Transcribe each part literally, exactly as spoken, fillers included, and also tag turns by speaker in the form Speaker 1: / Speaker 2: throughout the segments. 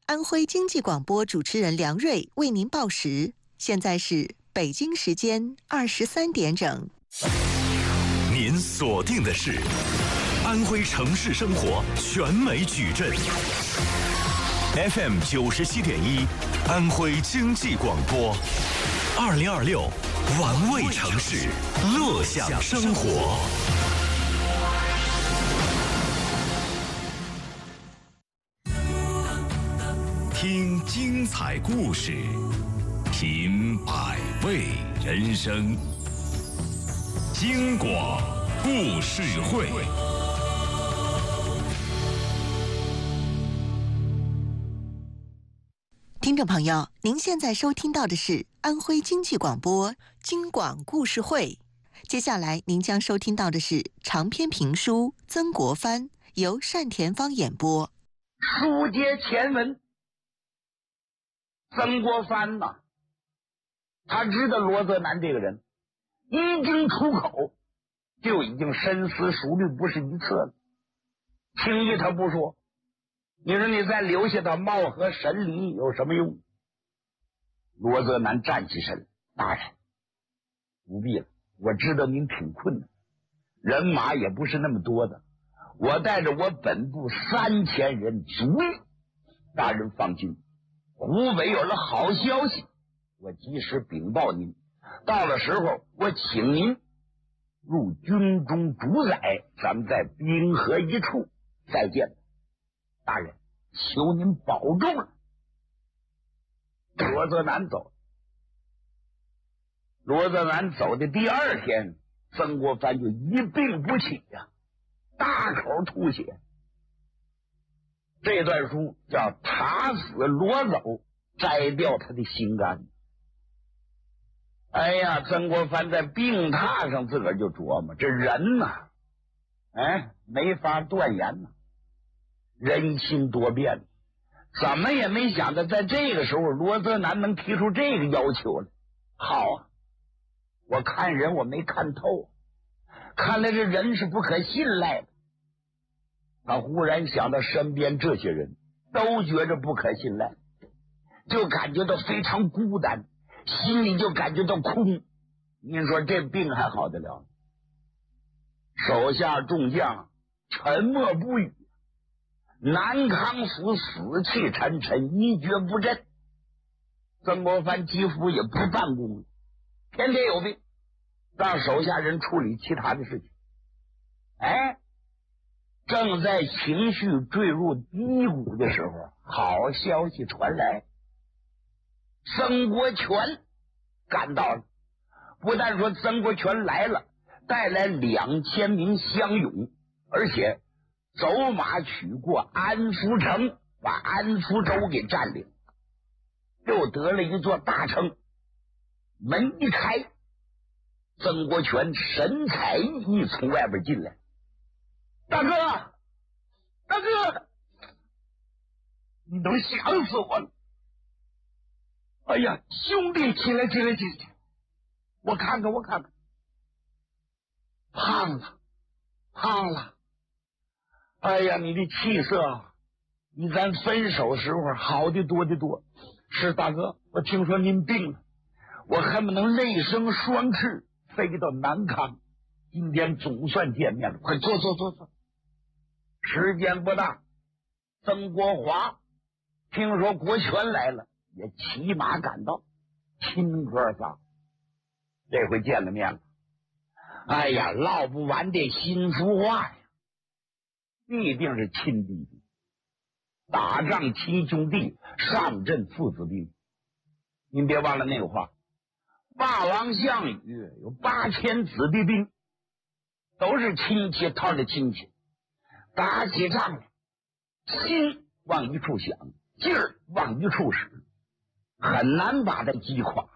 Speaker 1: 安徽经济广播主持人梁瑞为您报时，现在是北京时间二十三点整。
Speaker 2: 您锁定的是安徽城市生活全美矩阵 F M 九十七点一，安徽经济广播，二零二六玩味城市，乐享生活。听精彩故事，品百味人生。京广故事会。
Speaker 1: 听众朋友，您现在收听到的是安徽经济广播京广故事会。接下来您将收听到的是长篇评书《曾国藩》，由单田芳演播。
Speaker 3: 书接前文，曾国藩呐，他知道罗泽南这个人一经出口就已经深思熟虑不是一次了，轻易他不说。你说你再留下他貌合神离有什么用？罗泽南站起身，大人不必了，我知道您挺困难，人马也不是那么多的，我带着我本部三千人足矣。大人放心，湖北有了好消息，我及时禀报您，到了时候我请您入军中主宰，咱们在冰河一处再见。大人，求您保重了。罗泽南走，罗泽南走的第二天，曾国藩就一病不起呀、啊，大口吐血。这段书叫塔死罗走，摘掉他的心肝。哎呀，曾国藩在病榻上自个儿就琢磨，这人呐、啊，哎，没法断言呐、啊，人心多变，怎么也没想到在这个时候罗泽南能提出这个要求来。好啊，我看人我没看透，看来这人是不可信赖的。他忽然想到身边这些人都觉着不可信赖，就感觉到非常孤单，心里就感觉到空。您说这病还好得了？手下众将沉默不语，南康府死气沉沉，一蹶不振。曾国藩几乎也不办公了，天天有病，让手下人处理其他的事情。哎，正在情绪坠入低谷的时候，好消息传来，曾国荃赶到了。不但说曾国荃来了，带来两千名乡勇，而且走马取过安福城，把安福州给占领，又得了一座大城。门一开，曾国荃神采奕奕从外边进来。大哥，大哥，你都想死我了！哎呀，兄弟，起来起来起来，我看看我看看，胖了胖了。哎呀，你的气色比咱分手时候好的多的多。是大哥，我听说您病了，我恨不能泪生双翅飞到南康，今天总算见面了。快坐坐坐坐。时间不大，曾国华听说国权来了，也骑马赶到，亲哥仨这回见了面了。哎呀，唠不完这心腹话呀，必定是亲弟弟，打仗亲兄弟，上阵父子兵。您别忘了那个话，霸王项羽有八千子弟兵，都是亲戚套着亲戚，打起仗来心往一处想，劲儿往一处使，很难把他击垮。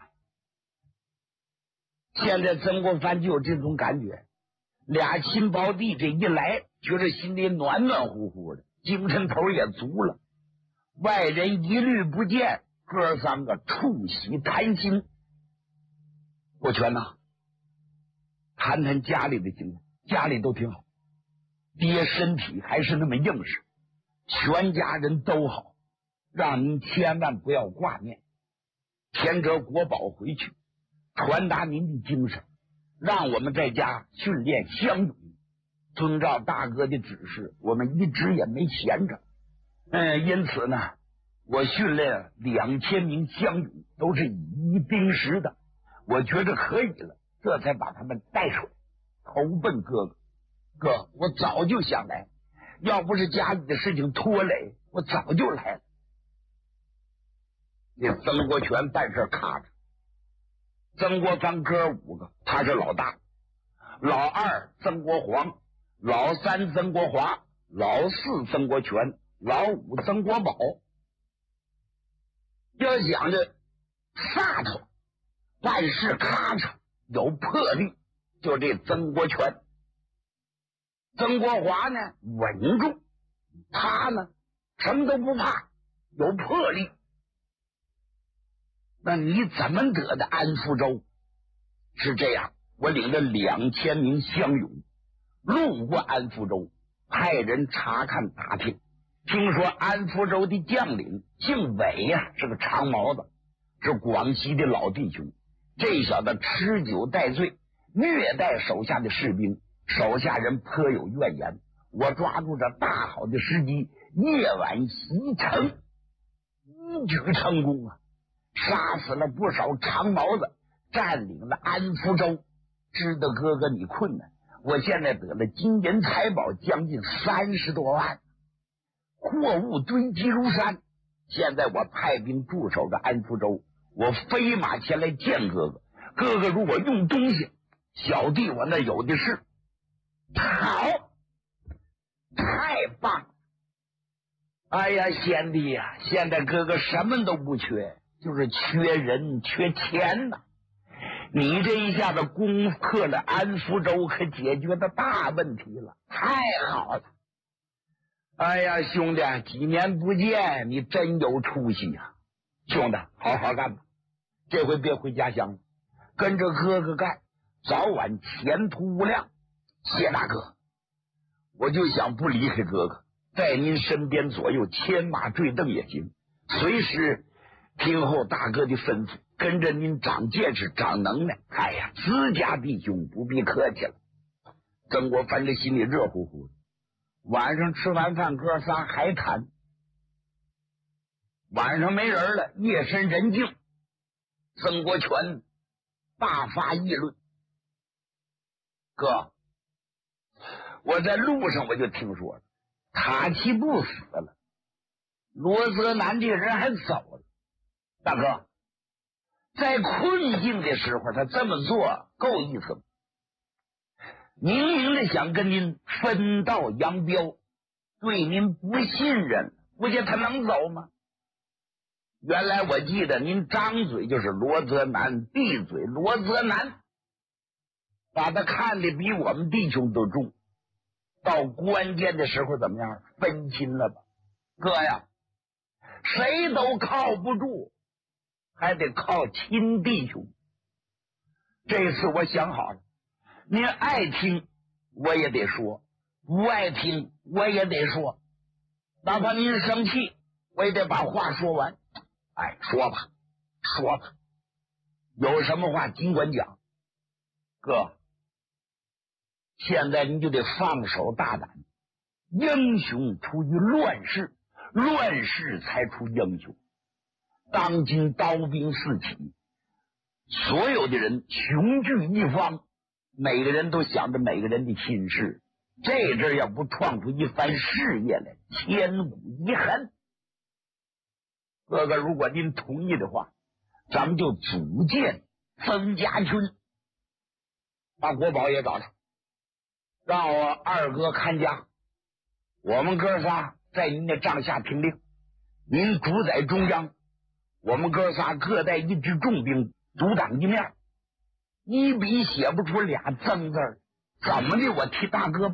Speaker 3: 现在曾国藩就有这种感觉，俩亲胞弟这一来，觉着心里暖暖乎乎的，精神头也足了，外人一律不见，哥三个触喜谈心。国权呐，谈谈家里的情况。家里都挺好，爹身体还是那么硬实，全家人都好， 让您千万不要挂念，牵着国宝回去，传达您的精神，让我们在家训练乡勇。遵照大哥的指示，我们一直也没闲着。嗯，因此呢，我训练两千名乡勇，都是以一兵十的，我觉着可以了，这才把他们带出来，投奔哥哥。哥，我早就想来，要不是家里的事情拖累，我早就来了。那曾国荃办事卡着，曾国藩哥五个，他是老大，老二曾国煌，老三曾国华，老四曾国荃，老五曾国宝。要想着飒头，办事咔嚓有魄力，就这曾国荃。曾国华呢稳重，他呢什么都不怕，有魄力。那你怎么得的安福州？是这样，我领着两千名乡勇路过安福州，派人查看打听，听说安福州的将领姓韦呀、啊，是个长毛子，是广西的老弟兄。这小子吃酒带醉，虐待手下的士兵，手下人颇有怨言。我抓住这大好的时机，夜晚袭城，一举成功啊！杀死了不少长毛子，占领了安福州。知道哥哥你困难，我现在得了金银财宝将近三十多万，货物堆积如山。现在我派兵驻守着安福州，我飞马前来见哥哥。哥哥如果用东西，小弟我那有的是。好，太棒了！哎呀，贤弟呀、啊，现在哥哥什么都不缺，就是缺人缺钱呐、啊。你这一下子攻克了安福州，可解决的大问题了，太好了！哎呀，兄弟，几年不见，你真有出息呀、啊！兄弟，好好干吧，这回别回家乡了，跟着哥哥干，早晚前途无量。谢大哥，我就想不离开哥哥，在您身边左右牵马坠镫也行，随时听候大哥的吩咐，跟着您长见识长能耐。哎呀，自家弟兄不必客气了。曾国藩这心里热乎乎的。晚上吃完饭，哥仨还谈。晚上没人了，夜深人静，曾国荃大发议论。哥，我在路上我就听说了，塔奇布死了，罗泽南这人还走了。大哥，在困境的时候他这么做够意思吗？明明的想跟您分道扬镳，对您不信任，估计他能走吗？原来我记得您张嘴就是罗泽南，闭嘴罗泽南，把他看得比我们弟兄都重。到关键的时候怎么样？分亲了吧？哥呀，谁都靠不住，还得靠亲弟兄。这次我想好了，您爱听我也得说，不爱听我也得说，哪怕您生气，我也得把话说完。哎，说吧，说吧，有什么话尽管讲。哥，现在您就得放手大胆，英雄出于乱世，乱世才出英雄。当今刀兵四起，所有的人雄踞一方，每个人都想着每个人的亲事，这阵要不创出一番事业来，千古遗憾。哥哥，如果您同意的话，咱们就组建曾家军，把国宝也找来，让我二哥看家，我们哥仨在您的帐下听令，您主宰中央，我们哥仨各带一支重兵独当一面，一笔写不出俩曾字儿，怎么的？我替大哥